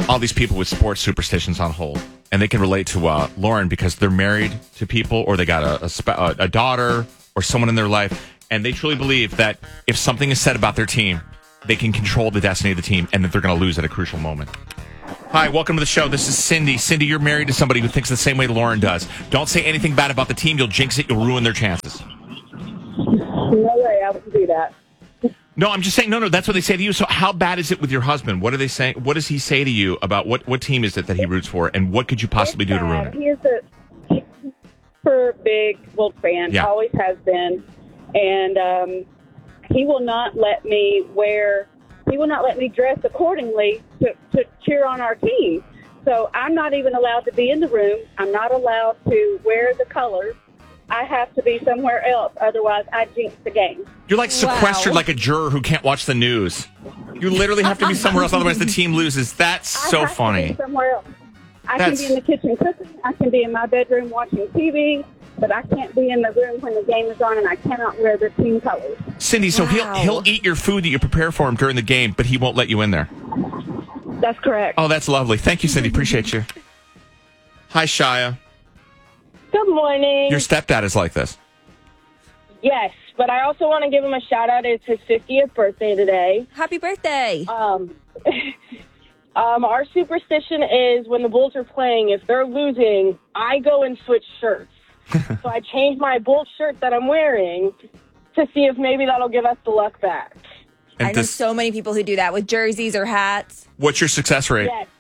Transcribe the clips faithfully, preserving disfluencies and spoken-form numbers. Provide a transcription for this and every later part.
all these people with sports superstitions on hold, and they can relate to uh, Lauren because they're married to people, or they got a, a, sp- a daughter or someone in their life, and they truly believe that if something is said about their team, they can control the destiny of the team, and that they're going to lose at a crucial moment. Hi, welcome to the show. This is Cindy. Cindy, you're married to somebody who thinks the same way Lauren does. Don't say anything bad about the team. You'll jinx it. You'll ruin their chances. No way, I wouldn't do that. No, I'm just saying, no, no, that's what they say to you. So how bad is it with your husband? What are they saying? What does he say to you about what, what team is it that he roots for, and what could you possibly do to ruin it? He is a super big Wolves fan, Yeah. always has been, and um, he will not let me wear, he will not let me dress accordingly to, to cheer on our team. So I'm not even allowed to be in the room. I'm not allowed to wear the colors. I have to be somewhere else, otherwise I jinx the game. You're like sequestered Wow. like a juror who can't watch the news. You literally have to be somewhere else, otherwise the team loses. That's I so have funny. To be somewhere else. I That's- can be in the kitchen cooking. I can be in my bedroom watching T V, but I can't be in the room when the game is on, and I cannot wear the team colors. Cindy, so Wow. he'll he'll eat your food that you prepare for him during the game, but he won't let you in there. That's correct. Oh, that's lovely. Thank you, Cindy. Appreciate you. Hi, Shia. Good morning. Your stepdad is like this. Yes, but I also want to give him a shout out. It's his fiftieth birthday today. Happy birthday. Um, um, our superstition is when the Bulls are playing, if they're losing, I go and switch shirts. So I change my Bulls shirt that I'm wearing to see if maybe that'll give us the luck back. And I know this- so many people who do that with jerseys or hats. What's your success rate? Yes.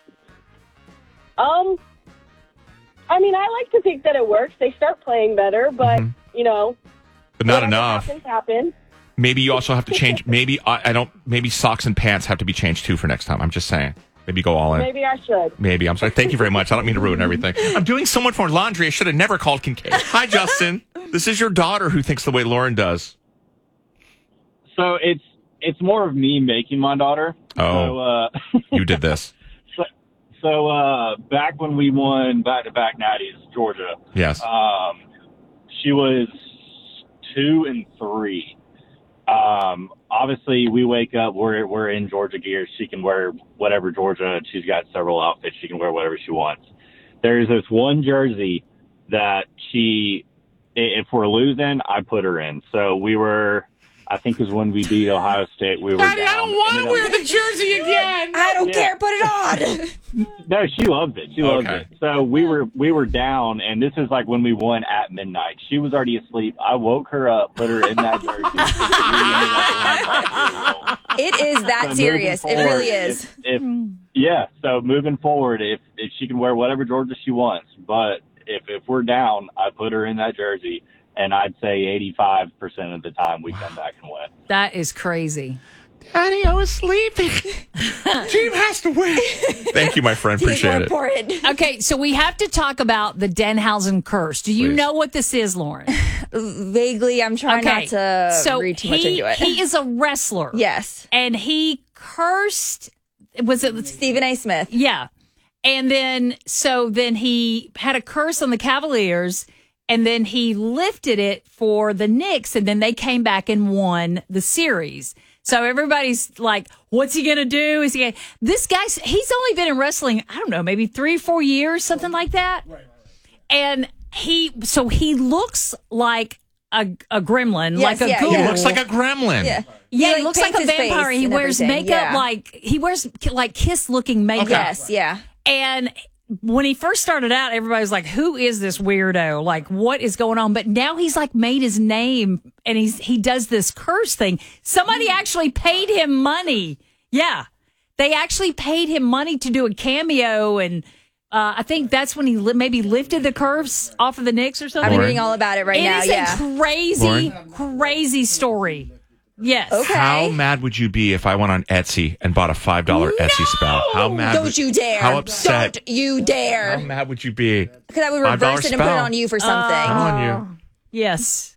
Um, I mean, I like to think that it works. They start playing better, but, you know. But not whatever enough. Happens, happens. Maybe you also have to change. Maybe I, I don't. Maybe socks and pants have to be changed too for next time. I'm just saying. Maybe go all in. Maybe I should. Maybe. I'm sorry. Thank you very much. I don't mean to ruin everything. I'm doing so much more laundry. I should have never called Kincaid. Hi, Justin. This is your daughter who thinks the way Lauren does. So it's it's more of me making my daughter. Oh. So, uh, You did this. so, so uh, back when we won back-to-back natties, Georgia, Yes. um, she was two and three. Um, obviously, we wake up, we're we're in Georgia gear. She can wear whatever Georgia. She's got several outfits. She can wear whatever she wants. There's this one jersey that she, if we're losing, I put her in. So we were, I think it was when we beat Ohio State. We were Daddy, down. I don't want to Ended wear up- the jersey again. I don't Yeah. care. Put it on. No, she loved it. She loved Okay. it. So we were we were down, and this is like when we won at midnight. She was already asleep. I woke her up, put her in that jersey. It is that So serious. It moving really forward, is. If, if yeah, so moving forward, if if she can wear whatever Georgia she wants, but if if we're down, I put her in that jersey, and I'd say eighty-five percent of the time we come back and win. That is crazy. Daddy, I was sleeping. Team has to win. Thank you, my friend. It's more Appreciate it. important. Okay, so we have to talk about the Denhausen curse. Do you Please. know what this is, Lauren? Vaguely, I'm trying Okay, not to so read too he, much into it. he is a wrestler. Yes. And he cursed, was it, Stephen A. Smith. yeah. And then, so then he had a curse on the Cavaliers, and then he lifted it for the Knicks, and then they came back and won the series. So everybody's like, what's he going to do? Is he gonna... This guy's, he's only been in wrestling, I don't know, maybe three or four years, something like that. Right, right, right. And he, so he looks like a, a gremlin, Yes, like a yeah, ghoul. yeah. Looks like a gremlin. Yeah. Yeah, He, he looks paints like a his face vampire. He and wears everything. makeup Yeah. like, he wears like Kiss-looking makeup. Yes, yeah. And when he first started out, everybody was like, who is this weirdo? Like, what is going on? But now he's like made his name, and he's he does this curse thing. Somebody actually paid him money. Yeah. They actually paid him money to do a cameo, and uh, I think that's when he li- maybe lifted the curse off of the Knicks or something. I'm Lauren? reading all about it right It now. is Yeah. a crazy, crazy story. Yes. Okay. How mad would you be if I went on Etsy and bought a five dollar Etsy spell? How mad? Don't would, you dare. How upset? Don't you dare. How mad would you be? Because I would five dollar reverse it and put it spell. on you for something. I'm on you. Yes.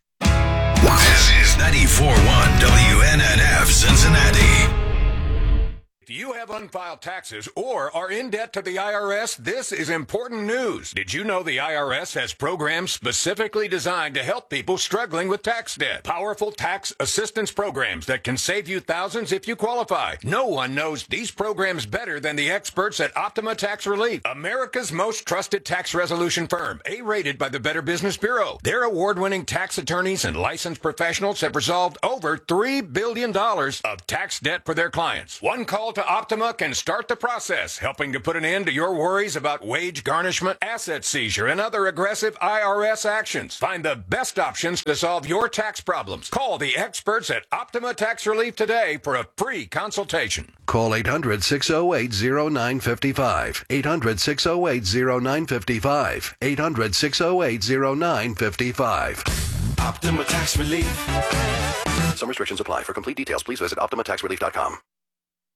This is ninety-four point one W N N F Cincinnati. Do you have have unfiled taxes or are in debt to the I R S, this is important news. Did you know the I R S has programs specifically designed to help people struggling with tax debt? Powerful tax assistance programs that can save you thousands if you qualify. No one knows these programs better than the experts at Optima Tax Relief, America's most trusted tax resolution firm, A-rated by the Better Business Bureau. Their award-winning tax attorneys and licensed professionals have resolved over three billion dollars of tax debt for their clients. One call to Optima can start the process, helping to put an end to your worries about wage garnishment, asset seizure, and other aggressive I R S actions. Find the best options to solve your tax problems. Call the experts at Optima Tax Relief today for a free consultation. Call eight hundred, six oh eight, oh nine five five. eight hundred, six oh eight, oh nine five five. eight hundred, six oh eight, oh nine five five. Optima Tax Relief. Some restrictions apply. For complete details, please visit Optima Tax Relief dot com.